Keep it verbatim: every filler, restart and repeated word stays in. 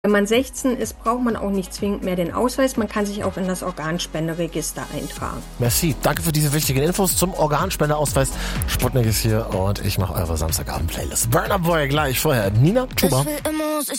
Wenn man sechzehn ist, braucht man auch nicht zwingend mehr den Ausweis. Man kann sich auch in das Organspenderegister eintragen. Merci. Danke für diese wichtigen Infos zum Organspendeausweis. Sputnik ist hier und ich mache eure Samstagabend-Playlist. Burna Boy gleich vorher. Nina Chuba.